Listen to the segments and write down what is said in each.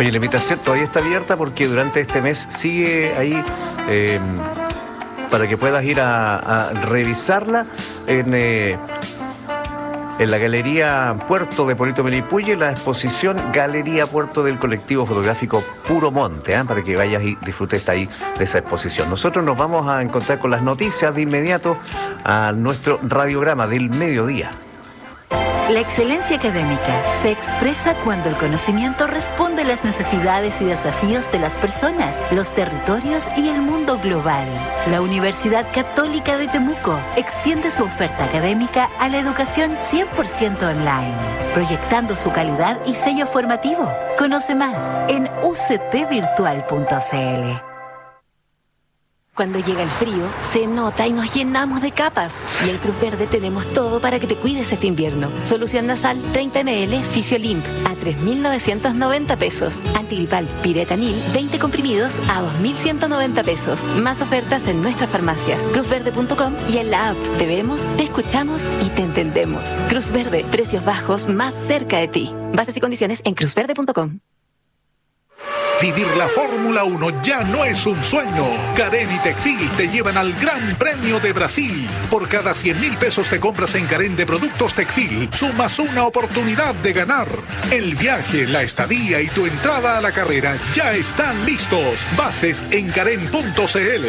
Oye, la invitación todavía está abierta porque durante este mes sigue ahí para que puedas ir a revisarla en la Galería Puerto de Polito Melipuille, la exposición Galería Puerto del colectivo fotográfico Puro Monte, para que vayas y disfrutes ahí de esa exposición. Nosotros nos vamos a encontrar con las noticias de inmediato a nuestro radiograma del mediodía. La excelencia académica se expresa cuando el conocimiento responde a las necesidades y desafíos de las personas, los territorios y el mundo global. La Universidad Católica de Temuco extiende su oferta académica a la educación 100% online, proyectando su calidad y sello formativo. Conoce más en uctvirtual.cl. Cuando llega el frío, se nota y nos llenamos de capas. Y en Cruz Verde tenemos todo para que te cuides este invierno. Solución nasal 30 ml Fisiolimp a 3.990 pesos. Antigripal Piretanil 20 comprimidos a 2.190 pesos. Más ofertas en nuestras farmacias, cruzverde.com y en la app. Te vemos, te escuchamos y te entendemos. Cruz Verde, precios bajos más cerca de ti. Bases y condiciones en cruzverde.com. Vivir la Fórmula 1 ya no es un sueño. Carén y Tecfil te llevan al Gran Premio de Brasil. Por cada 100.000 pesos te compras en Carén de productos Tecfil, sumas una oportunidad de ganar. El viaje, la estadía y tu entrada a la carrera ya están listos. Bases en carén.cl.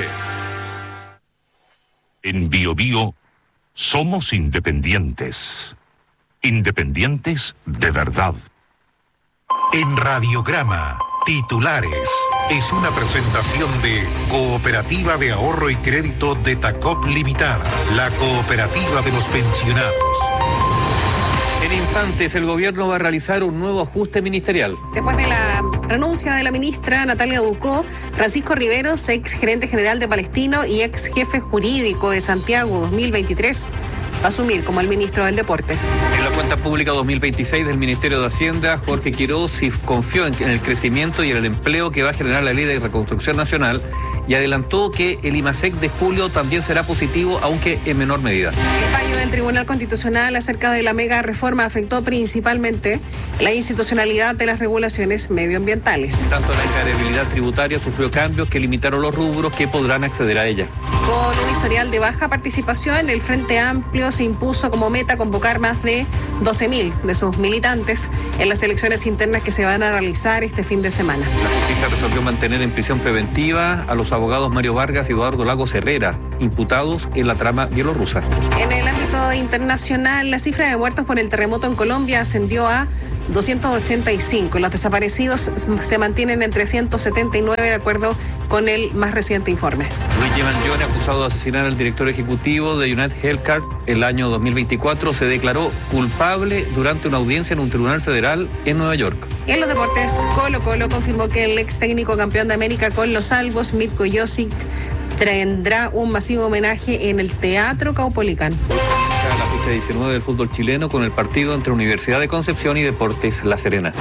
En BioBio somos independientes. Independientes de verdad. En Radiograma, titulares. Es una presentación de Cooperativa de Ahorro y Crédito de Tacop Limitada, la cooperativa de los pensionados. En instantes, el gobierno va a realizar un nuevo ajuste ministerial. Después de la renuncia de la ministra Natalia Ducó, Francisco Riveros, ex gerente general de Palestino y ex jefe jurídico de Santiago 2023, va a asumir como el ministro del Deporte. En la cuenta pública 2026 del Ministerio de Hacienda, Jorge Quiroz confió en el crecimiento y en el empleo que va a generar la Ley de Reconstrucción Nacional y adelantó que el IMASEC de julio también será positivo, aunque en menor medida. El fallo del Tribunal Constitucional acerca de la mega reforma afectó principalmente la institucionalidad de las regulaciones medioambientales. Tanto la incaerabilidad tributaria sufrió cambios que limitaron los rubros que podrán acceder a ella. Con un historial de baja participación, el Frente Amplio se impuso como meta convocar más de 12.000 de sus militantes en las elecciones internas que se van a realizar este fin de semana. La justicia resolvió mantener en prisión preventiva a los abogados Mario Vargas y Eduardo Lagos Herrera, imputados en la trama bielorrusa. En el ámbito internacional, la cifra de muertos por el terremoto en Colombia ascendió a 285. Los desaparecidos se mantienen en 379 de acuerdo con el más reciente informe. Luigi Mangione, acusado de asesinar al director ejecutivo de United Healthcare el año 2024, se declaró culpable durante una audiencia en un tribunal federal en Nueva York. En los deportes, Colo-Colo confirmó que el ex técnico campeón de América con los Albos, Mitko Josic, tendrá un masivo homenaje en el Teatro Caupolicán. La fecha 19 del fútbol chileno con el partido entre Universidad de Concepción y Deportes La Serena.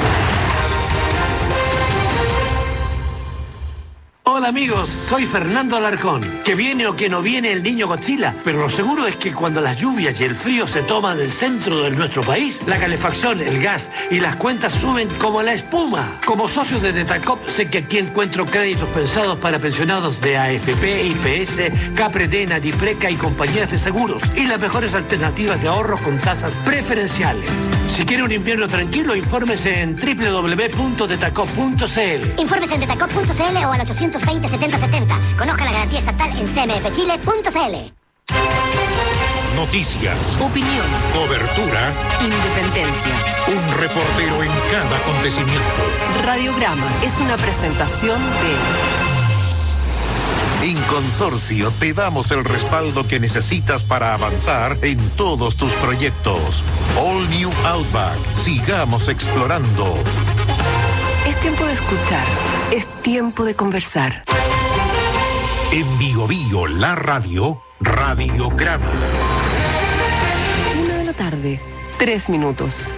Hola amigos, soy Fernando Alarcón. Que viene o que no viene el niño Godzilla, pero lo seguro es que cuando las lluvias y el frío se toman el centro de nuestro país, la calefacción, el gas y las cuentas suben como la espuma. Como socio de Detacop, sé que aquí encuentro créditos pensados para pensionados de AFP, IPS, Capredena, Dipreca y compañías de seguros y las mejores alternativas de ahorros con tasas preferenciales. Si quiere un invierno tranquilo, infórmese en www.detacop.cl. Infórmese en detacop.cl o al 820-7070. Conozca la garantía estatal en cmfchile.cl. Noticias, Opinión, cobertura, independencia. un reportero en cada acontecimiento. Radiograma es una presentación de... En Consorcio te damos el respaldo que necesitas para avanzar en todos tus proyectos. All New Outback. Sigamos explorando. Es tiempo de escuchar, es tiempo de conversar. En BioBio, la radio, Radiograma. 1 de la tarde, 3 minutos.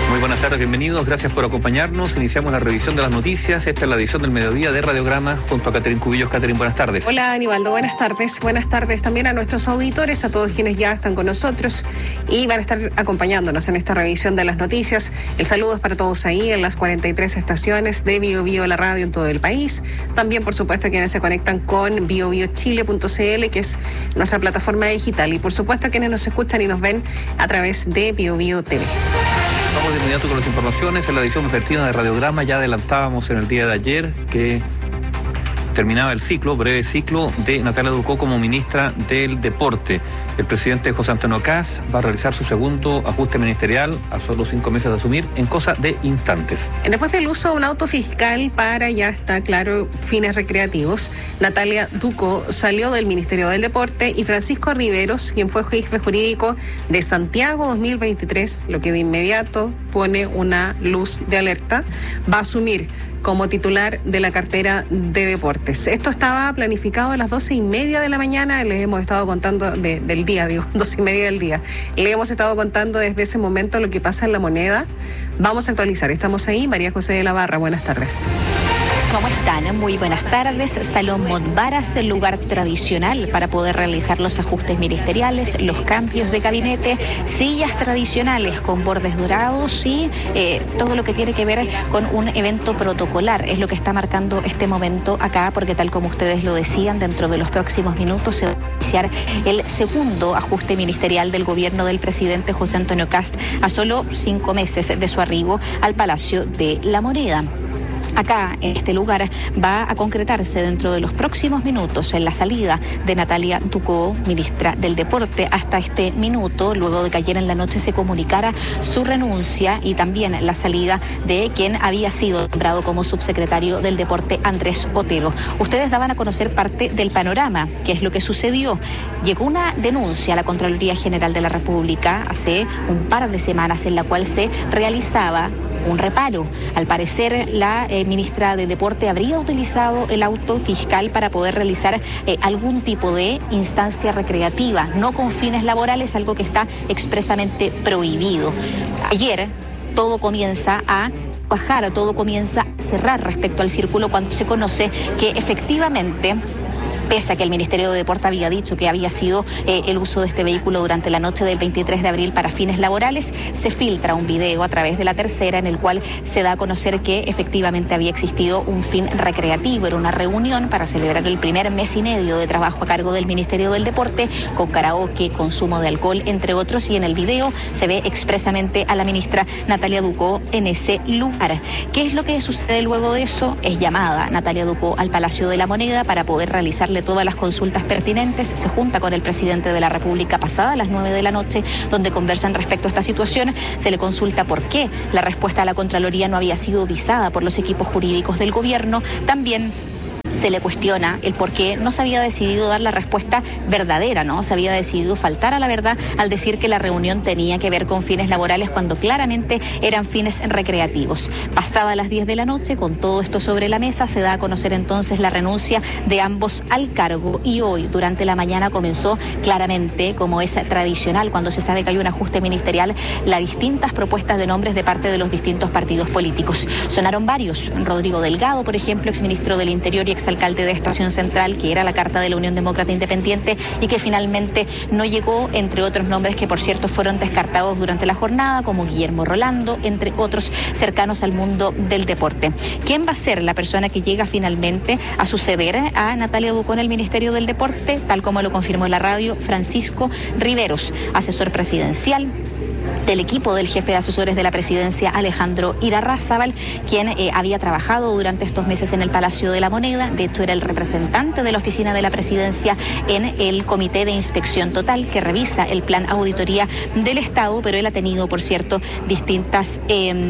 Muy buenas tardes, bienvenidos, gracias por acompañarnos. Iniciamos la revisión de las noticias. Esta es la edición del mediodía de Radiograma junto a Catherine Cubillos. Catherine, buenas tardes. Hola, Aníbaldo, buenas tardes. Buenas tardes también a nuestros auditores, a todos quienes ya están con nosotros y van a estar acompañándonos en esta revisión de las noticias. El saludo es para todos ahí en las 43 estaciones de Bio Bio, la radio en todo el país. También, por supuesto, quienes se conectan con biobiochile.cl, que es nuestra plataforma digital. Y, por supuesto, quienes nos escuchan y nos ven a través de Bio Bio TV. Vamos de inmediato con las informaciones. En la edición vespertina de Radiograma ya adelantábamos en el día de ayer que terminaba el breve ciclo de Natalia Ducó como ministra del Deporte. El presidente José Antonio Kast va a realizar su segundo ajuste ministerial a solo 5 meses de asumir, en cosa de instantes. Después del uso de un auto fiscal para, ya está claro, fines recreativos, Natalia Ducó salió del Ministerio del Deporte y Francisco Riveros, quien fue jefe jurídico de Santiago 2023, lo que de inmediato pone una luz de alerta, va a asumir como titular de la cartera de deportes. Esto estaba planificado a las 12:30 de la mañana, les hemos estado contando del día, 12:30 del día. Le hemos estado contando desde ese momento lo que pasa en La Moneda. Vamos a actualizar, estamos ahí. María José de la Barra, buenas tardes. ¿Cómo están? Muy buenas tardes. Salón Montbaras, el lugar tradicional para poder realizar los ajustes ministeriales, los cambios de gabinete, sillas tradicionales con bordes dorados y todo lo que tiene que ver con un evento protocolar. Es lo que está marcando este momento acá, porque tal como ustedes lo decían, dentro de los próximos minutos se va a iniciar el segundo ajuste ministerial del gobierno del presidente José Antonio Kast a solo 5 meses de su arribo al Palacio de la Moneda. Acá, en este lugar, va a concretarse dentro de los próximos minutos en la salida de Natalia Ducó, ministra del Deporte. Hasta este minuto, luego de que ayer en la noche se comunicara su renuncia y también la salida de quien había sido nombrado como subsecretario del Deporte, Andrés Otero. Ustedes daban a conocer parte del panorama, qué es lo que sucedió. Llegó una denuncia a la Contraloría General de la República hace un par de semanas en la cual se realizaba un reparo. Al parecer, la ministra de Deporte habría utilizado el auto fiscal para poder realizar algún tipo de instancia recreativa, no con fines laborales, algo que está expresamente prohibido. Ayer todo comienza a bajar, todo comienza a cerrar respecto al círculo cuando se conoce que efectivamente, pese a que el Ministerio de Deporte había dicho que había sido el uso de este vehículo durante la noche del 23 de abril para fines laborales, se filtra un video a través de La Tercera en el cual se da a conocer que efectivamente había existido un fin recreativo. Era una reunión para celebrar el primer mes y medio de trabajo a cargo del Ministerio del Deporte, con karaoke, consumo de alcohol, entre otros, y en el video se ve expresamente a la ministra Natalia Ducó en ese lugar. ¿Qué es lo que sucede luego de eso? Es llamada Natalia Ducó al Palacio de la Moneda para poder realizarle todas las consultas pertinentes. Se junta con el presidente de la República pasada a las 9 de la noche, donde conversan respecto a esta situación. Se le consulta por qué la respuesta a la Contraloría no había sido visada por los equipos jurídicos del gobierno. También se le cuestiona el por qué no se había decidido dar la respuesta verdadera, ¿no? Se había decidido faltar a la verdad al decir que la reunión tenía que ver con fines laborales cuando claramente eran fines recreativos. Pasada las 10 de la noche, con todo esto sobre la mesa, se da a conocer entonces la renuncia de ambos al cargo, y hoy durante la mañana comenzó claramente, como es tradicional cuando se sabe que hay un ajuste ministerial, las distintas propuestas de nombres de parte de los distintos partidos políticos. Sonaron varios. Rodrigo Delgado, por ejemplo, exministro del Interior y exalcalde de Estación Central, que era la carta de la Unión Demócrata Independiente y que finalmente no llegó, entre otros nombres que por cierto fueron descartados durante la jornada, como Guillermo Rolando, entre otros cercanos al mundo del deporte. ¿Quién va a ser la persona que llega finalmente a suceder a Natalia Ducó en el Ministerio del Deporte? Tal como lo confirmó la radio, Francisco Riveros, asesor presidencial del equipo del jefe de asesores de la presidencia, Alejandro Irarrázaval, quien había trabajado durante estos meses en el Palacio de la Moneda. De hecho, era el representante de la oficina de la presidencia en el Comité de Inspección Total, que revisa el plan auditoría del Estado, pero él ha tenido, por cierto, distintas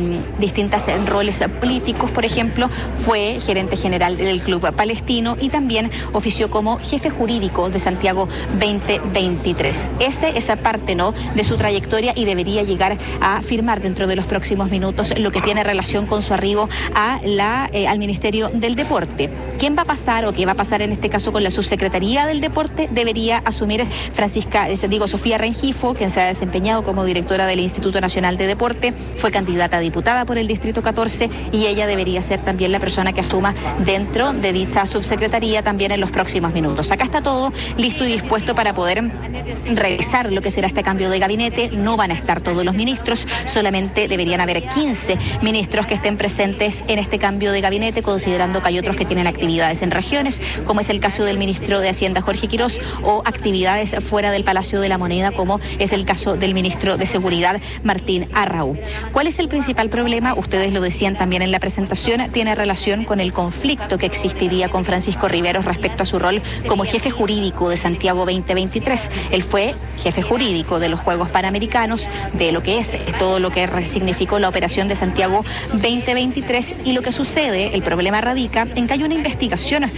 roles políticos. Por ejemplo, fue gerente general del Club Palestino y también ofició como jefe jurídico de Santiago 2023. Esa parte, ¿no?, de su trayectoria, y debería llegar a firmar dentro de los próximos minutos lo que tiene relación con su arribo al Ministerio del Deporte. ¿Quién va a pasar o qué va a pasar en este caso con la subsecretaría del Deporte? Debería asumir Sofía Rengifo, quien se ha desempeñado como directora del Instituto Nacional de Deporte, fue candidata a diputada por el Distrito 14 y ella debería ser también la persona que asuma dentro de dicha subsecretaría también en los próximos minutos. Acá está todo listo y dispuesto para poder revisar lo que será este cambio de gabinete. No van a estar todos los ministros, solamente deberían haber 15 ministros que estén presentes en este cambio de gabinete, considerando que hay otros que tienen actividades en regiones, como es el caso del ministro de Hacienda, Jorge Quirós, o actividades fuera del Palacio de la Moneda, como es el caso del ministro de Seguridad, Martín Arrau. ¿Cuál es el principal problema? Ustedes lo decían también en la presentación, tiene relación con el conflicto que existiría con Francisco Riveros respecto a su rol como jefe jurídico de Santiago 2023. Él fue jefe jurídico de los Juegos Panamericanos, de lo que es todo lo que significó la operación de Santiago 2023, y lo que sucede, el problema radica en que hay una investigación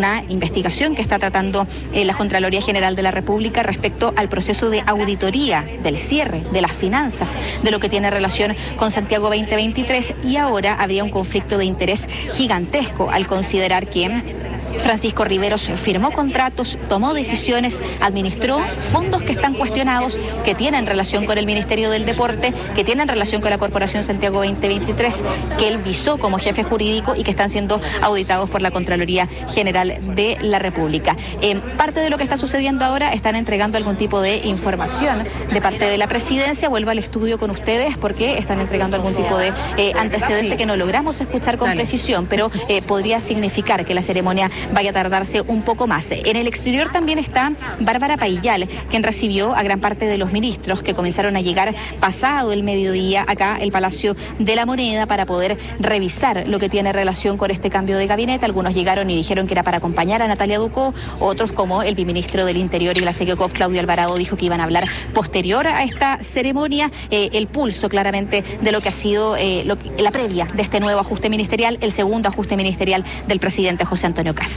que está tratando la Contraloría General de la República respecto al proceso de auditoría del cierre de las finanzas de lo que tiene relación con Santiago 2023, y ahora habría un conflicto de interés gigantesco al considerar que Francisco Riveros firmó contratos, tomó decisiones, administró fondos que están cuestionados, que tienen relación con el Ministerio del Deporte, que tienen relación con la Corporación Santiago 2023, que él visó como jefe jurídico y que están siendo auditados por la Contraloría General de la República. Parte de lo que está sucediendo ahora, están entregando algún tipo de información de parte de la Presidencia. Vuelvo al estudio con ustedes porque están entregando algún tipo de antecedente que no logramos escuchar con precisión, pero podría significar que la ceremonia vaya a tardarse un poco más. En el exterior también está Bárbara Paillal, quien recibió a gran parte de los ministros que comenzaron a llegar pasado el mediodía acá al Palacio de la Moneda para poder revisar lo que tiene relación con este cambio de gabinete. Algunos llegaron y dijeron que era para acompañar a Natalia Ducó, otros, como el viceministro del Interior y la SECOCOF, Claudio Alvarado, dijo que iban a hablar posterior a esta ceremonia, el pulso claramente de lo que ha sido la previa de este nuevo ajuste ministerial, el segundo ajuste ministerial del presidente José Antonio Kast.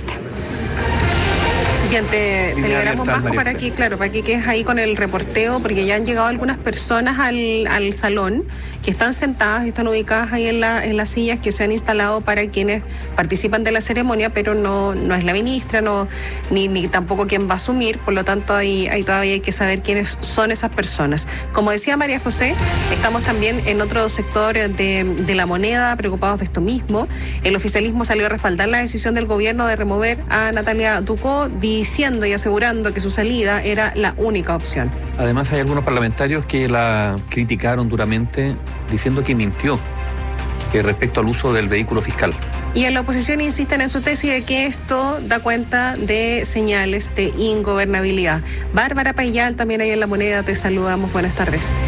Bien, te liberamos, Majo, para que quedes ahí con el reporteo, porque ya han llegado algunas personas al salón que están sentadas y están ubicadas ahí en las sillas que se han instalado para quienes participan de la ceremonia, pero no es la ministra, ni tampoco quien va a asumir, por lo tanto ahí todavía hay que saber quiénes son esas personas. Como decía María José, estamos también en otro sector de la moneda, preocupados de esto mismo. El oficialismo salió a respaldar la decisión del gobierno de remover a Natalia Ducó, diciendo y asegurando que su salida era la única opción. Además, hay algunos parlamentarios que la criticaron duramente, diciendo que mintió respecto al uso del vehículo fiscal. Y en la oposición insisten en su tesis de que esto da cuenta de señales de ingobernabilidad. Bárbara Paillal, también ahí en La Moneda, te saludamos. Buenas tardes.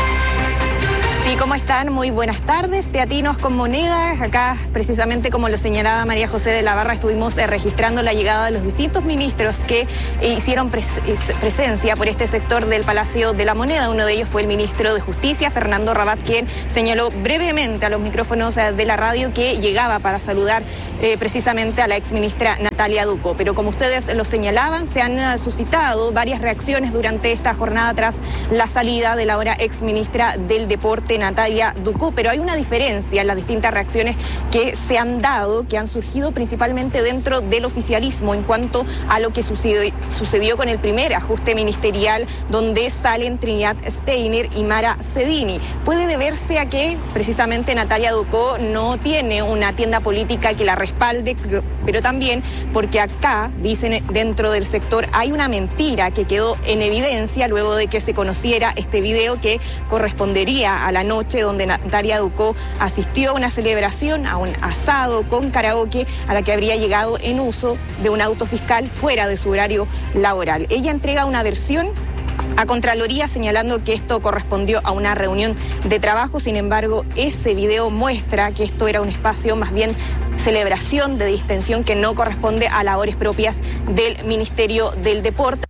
Sí, ¿cómo están? Muy buenas tardes. Teatinos con Monedas. Acá, precisamente como lo señalaba María José de la Barra, estuvimos registrando la llegada de los distintos ministros que hicieron presencia por este sector del Palacio de la Moneda. Uno de ellos fue el ministro de Justicia, Fernando Rabat, quien señaló brevemente a los micrófonos de la radio que llegaba para saludar precisamente a la exministra Natalia Ducó. Pero como ustedes lo señalaban, se han suscitado varias reacciones durante esta jornada tras la salida de la ahora exministra del Deporte, Natalia Ducó, pero hay una diferencia en las distintas reacciones que se han dado, que han surgido principalmente dentro del oficialismo en cuanto a lo que sucedió con el primer ajuste ministerial, donde salen Trinidad Steiner y Mara Cedini. Puede deberse a que precisamente Natalia Ducó no tiene una tienda política que la respalde, pero también porque acá, dicen dentro del sector, hay una mentira que quedó en evidencia luego de que se conociera este video que correspondería a la noche donde Natalia Ducó asistió a una celebración, a un asado con karaoke, a la que habría llegado en uso de un auto fiscal fuera de su horario laboral. Ella entrega una versión a Contraloría señalando que esto correspondió a una reunión de trabajo. Sin embargo, ese video muestra que esto era un espacio más bien celebración de distensión que no corresponde a labores propias del Ministerio del Deporte.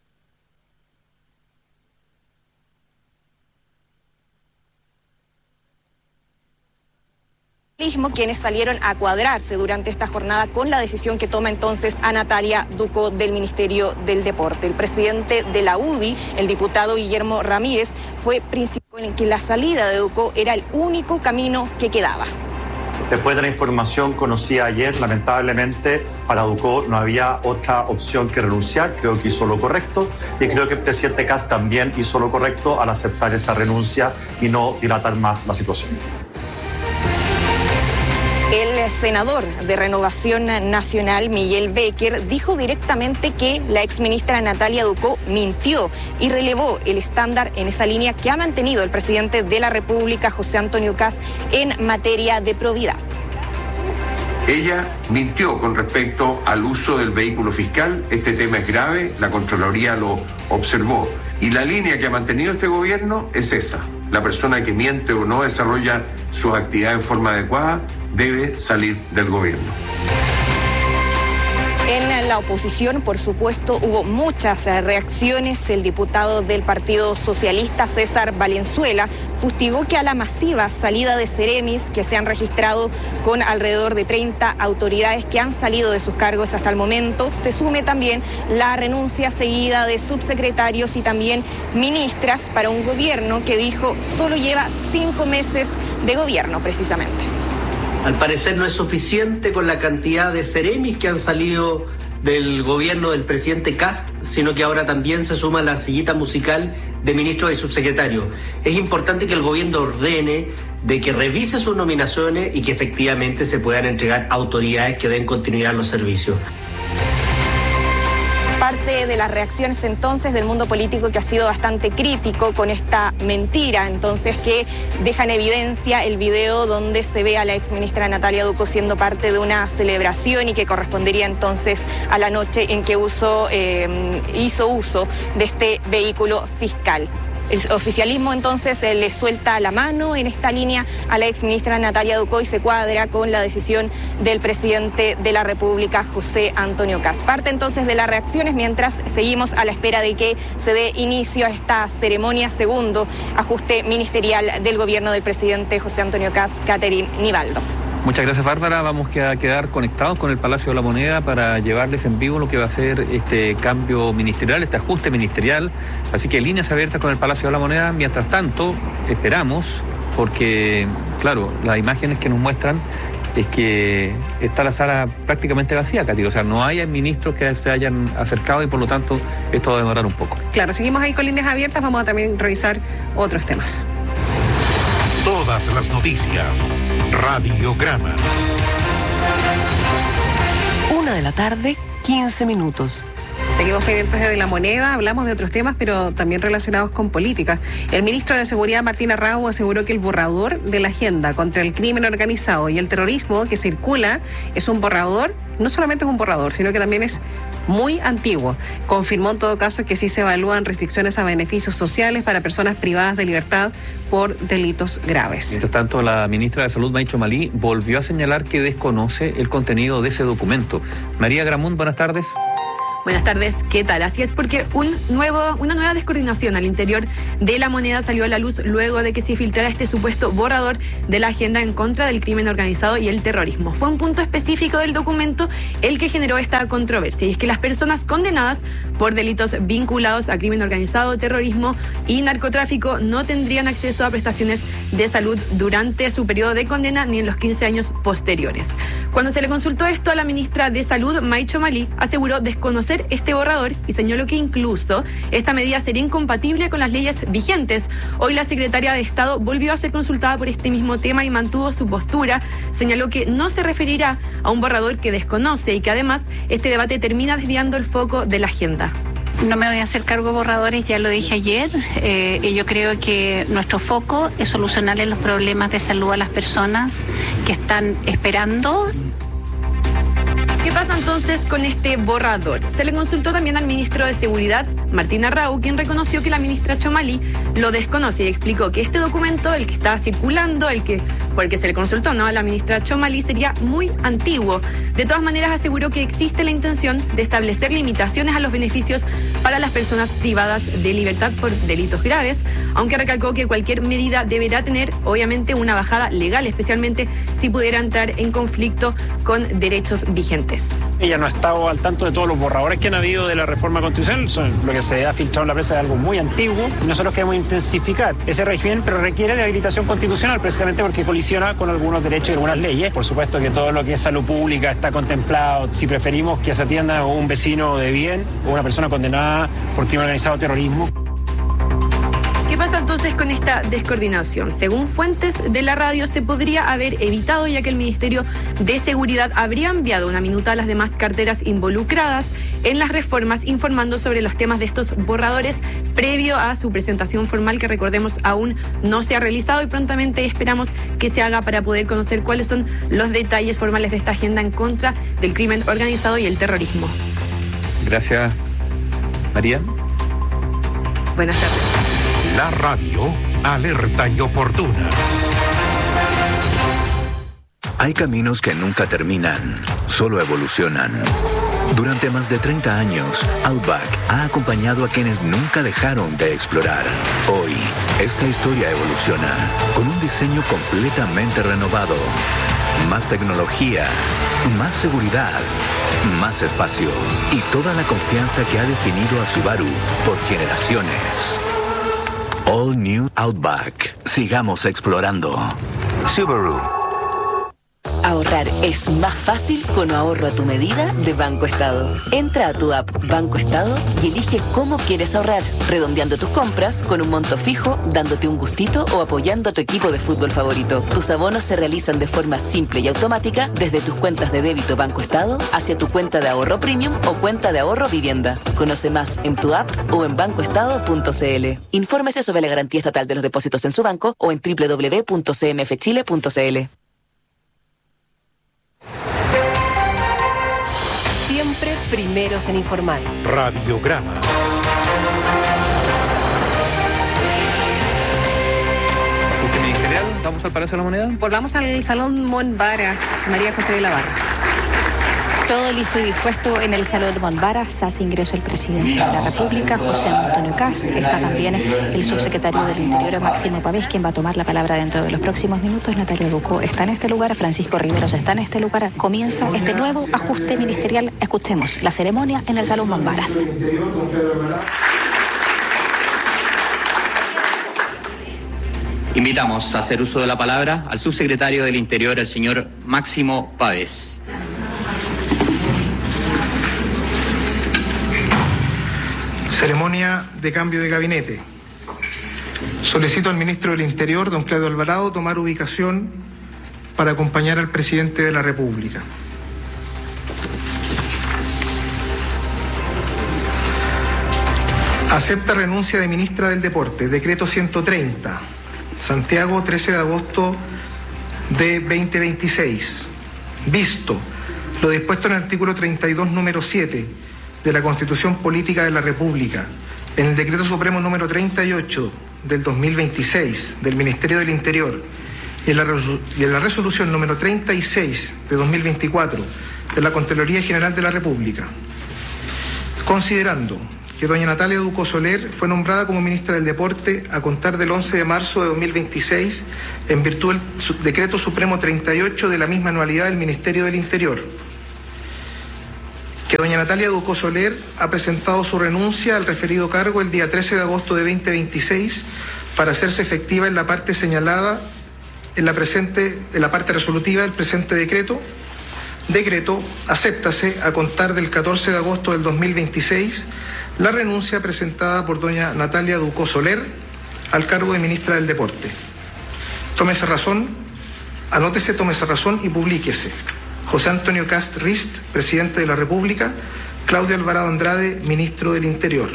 Quienes salieron a cuadrarse durante esta jornada con la decisión que toma entonces a Natalia Ducó del Ministerio del Deporte. El presidente de la UDI, el diputado Guillermo Ramírez, fue principal en que la salida de Ducó era el único camino que quedaba. Después de la información conocida ayer, lamentablemente para Ducó no había otra opción que renunciar. Creo que hizo lo correcto y creo que el presidente Kast también hizo lo correcto al aceptar esa renuncia y no dilatar más la situación. El senador de Renovación Nacional, Miguel Becker, dijo directamente que la exministra Natalia Ducó mintió y relevó el estándar en esa línea que ha mantenido el presidente de la República, José Antonio Kast, en materia de probidad. Ella mintió con respecto al uso del vehículo fiscal. Este tema es grave, la Contraloría lo observó. Y la línea que ha mantenido este gobierno es esa. La persona que miente o no desarrolla sus actividades en forma adecuada debe salir del gobierno. En la oposición, por supuesto, hubo muchas reacciones. El diputado del Partido Socialista, César Valenzuela, fustigó que a la masiva salida de Ceremis, que se han registrado con alrededor de 30 autoridades que han salido de sus cargos hasta el momento, se sume también la renuncia seguida de subsecretarios y también ministras para un gobierno que dijo solo lleva 5 meses de gobierno, precisamente. Al parecer no es suficiente con la cantidad de Ceremis que han salido del gobierno del presidente Kast, sino que ahora también se suma la sillita musical de ministros y subsecretarios. Es importante que el gobierno ordene de que revise sus nominaciones y que efectivamente se puedan entregar autoridades que den continuidad a los servicios. Parte de las reacciones entonces del mundo político que ha sido bastante crítico con esta mentira, entonces que deja en evidencia el video donde se ve a la exministra Natalia Ducó siendo parte de una celebración y que correspondería entonces a la noche en que hizo uso de este vehículo fiscal. El oficialismo entonces le suelta la mano en esta línea a la exministra Natalia Ducó y se cuadra con la decisión del presidente de la República, José Antonio Kast. Parte entonces de las reacciones mientras seguimos a la espera de que se dé inicio a esta ceremonia, segundo ajuste ministerial del gobierno del presidente José Antonio Kast, Catherine Nivaldo. Muchas gracias, Bárbara. Vamos a quedar conectados con el Palacio de la Moneda para llevarles en vivo lo que va a ser este cambio ministerial, este ajuste ministerial. Así que líneas abiertas con el Palacio de la Moneda. Mientras tanto, esperamos, porque, claro, las imágenes que nos muestran es que está la sala prácticamente vacía, Katy. O sea, no hay ministros que se hayan acercado y por lo tanto esto va a demorar un poco. Claro, seguimos ahí con líneas abiertas. Vamos a también revisar otros temas. Todas las noticias. Radiograma. 1:15 p.m. Seguimos pendientes de la moneda, hablamos de otros temas, pero también relacionados con política. El ministro de Seguridad, Martín Arrau, aseguró que el borrador de la agenda contra el crimen organizado y el terrorismo que circula es un borrador, no solamente es un borrador, sino que también es muy antiguo. Confirmó en todo caso que sí se evalúan restricciones a beneficios sociales para personas privadas de libertad por delitos graves. Mientras tanto, la ministra de Salud, Maicho Malí, volvió a señalar que desconoce el contenido de ese documento. María Gramún, buenas tardes. Buenas tardes, ¿qué tal? Así es, porque una nueva descoordinación al interior de la moneda salió a la luz luego de que se filtrara este supuesto borrador de la agenda en contra del crimen organizado y el terrorismo. Fue un punto específico del documento el que generó esta controversia, y es que las personas condenadas por delitos vinculados a crimen organizado, terrorismo y narcotráfico no tendrían acceso a prestaciones de salud durante su periodo de condena ni en los 15 años posteriores. Cuando se le consultó esto a la ministra de Salud, Maicho Malí, aseguró desconocer este borrador y señaló que incluso esta medida sería incompatible con las leyes vigentes. Hoy la secretaria de Estado volvió a ser consultada por este mismo tema y mantuvo su postura. Señaló que no se referirá a un borrador que desconoce y que además este debate termina desviando el foco de la agenda. No me voy a hacer cargo de borradores, ya lo dije ayer. Y yo creo que nuestro foco es solucionarle los problemas de salud a las personas que están esperando. ¿Qué pasa entonces con este borrador? Se le consultó también al ministro de Seguridad, Martín Arrau, quien reconoció que la ministra Chomalí lo desconoce y explicó que este documento, el que está circulando, por el que se le consultó, ¿no?, a la ministra Chomalí, sería muy antiguo. De todas maneras, aseguró que existe la intención de establecer limitaciones a los beneficios para las personas privadas de libertad por delitos graves, aunque recalcó que cualquier medida deberá tener, obviamente, una bajada legal, especialmente si pudiera entrar en conflicto con derechos vigentes. Ella no ha estado al tanto de todos los borradores que han habido de la reforma constitucional. Lo que que se ha filtrado en la prensa es algo muy antiguo. Nosotros queremos intensificar ese régimen, pero requiere de habilitación constitucional, precisamente porque colisiona con algunos derechos y algunas leyes. Por supuesto que todo lo que es salud pública está contemplado. Si preferimos que se atienda a un vecino de bien o una persona condenada por crimen organizado o terrorismo. ¿Qué pasa entonces con esta descoordinación? Según fuentes de la radio, se podría haber evitado, ya que el Ministerio de Seguridad habría enviado una minuta a las demás carteras involucradas en las reformas, informando sobre los temas de estos borradores previo a su presentación formal, que recordemos aún no se ha realizado y prontamente esperamos que se haga para poder conocer cuáles son los detalles formales de esta agenda en contra del crimen organizado y el terrorismo. Gracias, María. Buenas tardes. La radio, alerta y oportuna. Hay caminos que nunca terminan, solo evolucionan. Durante más de 30 años, Outback ha acompañado a quienes nunca dejaron de explorar. Hoy, esta historia evoluciona con un diseño completamente renovado. Más tecnología, más seguridad, más espacio y toda la confianza que ha definido a Subaru por generaciones. All New Outback. Sigamos explorando. Subaru. Ahorrar es más fácil con ahorro a tu medida de Banco Estado. Entra a tu app Banco Estado y elige cómo quieres ahorrar, redondeando tus compras con un monto fijo, dándote un gustito o apoyando a tu equipo de fútbol favorito. Tus abonos se realizan de forma simple y automática desde tus cuentas de débito Banco Estado hacia tu cuenta de ahorro premium o cuenta de ahorro vivienda. Conoce más en tu app o en bancoestado.cl. Infórmese sobre la garantía estatal de los depósitos en su banco o en www.cmfchile.cl. Siempre primeros en informar. Radiograma. Ajuste ministerial, vamos al Palacio de la Moneda. Volvamos al Salón Montbaras. María José de la Barra. Todo listo y dispuesto en el Salón Montbaras. Hace ingreso el presidente de la República, José Antonio Kast. Está también el subsecretario del Interior, Máximo Pavés, quien va a tomar la palabra dentro de los próximos minutos. Natalia Ducó está en este lugar, Francisco Riveros está en este lugar. Comienza este nuevo ajuste ministerial. Escuchemos la ceremonia en el Salón Montbaras. Invitamos a hacer uso de la palabra al subsecretario del Interior, el señor Máximo Pavés. Ceremonia de cambio de gabinete. Solicito al ministro del Interior, don Claudio Alvarado, tomar ubicación para acompañar al presidente de la República. Acepta renuncia de ministra del Deporte. Decreto 130. Santiago, 13 de agosto de 2026. Visto lo dispuesto en el artículo 32, número 7 de la Constitución Política de la República, en el Decreto Supremo número 38 del 2026 del Ministerio del Interior y en la Resolución número 36 de 2024 de la Contraloría General de la República, considerando que doña Natalia Ducó Soler fue nombrada como ministra del Deporte a contar del 11 de marzo de 2026 en virtud del Decreto Supremo 38 de la misma anualidad del Ministerio del Interior. Que doña Natalia Ducó Soler ha presentado su renuncia al referido cargo el día 13 de agosto de 2026 para hacerse efectiva en la parte señalada en la parte resolutiva del presente decreto. Decreto, acéptase a contar del 14 de agosto del 2026 la renuncia presentada por doña Natalia Ducó Soler al cargo de ministra del Deporte. Tómese razón, anótese, tómese razón y publíquese. José Antonio Kast Rist, presidente de la República. Claudio Alvarado Andrade, ministro del Interior.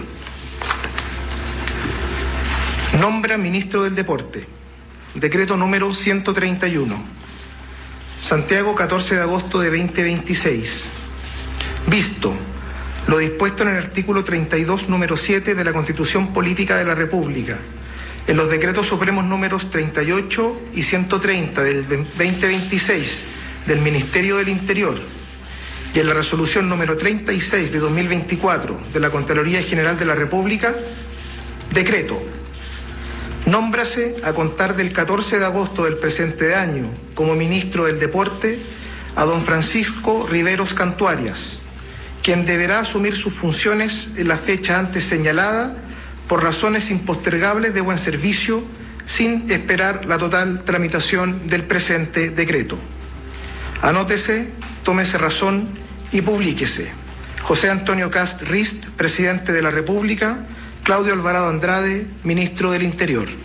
Nombra ministro del Deporte. Decreto número 131. Santiago, 14 de agosto de 2026. Visto lo dispuesto en el artículo 32, número 7 de la Constitución Política de la República, en los decretos supremos números 38 y 130 del 2026 del Ministerio del Interior y en la resolución número 36 de 2024 de la Contraloría General de la República, decreto: nómbrase a contar del 14 de agosto del presente año como ministro del Deporte a don Francisco Riveros Cantuarias, quien deberá asumir sus funciones en la fecha antes señalada por razones impostergables de buen servicio, sin esperar la total tramitación del presente decreto. Anótese, tómese razón y publíquese. José Antonio Cast Rist, presidente de la República. Claudio Alvarado Andrade, ministro del Interior.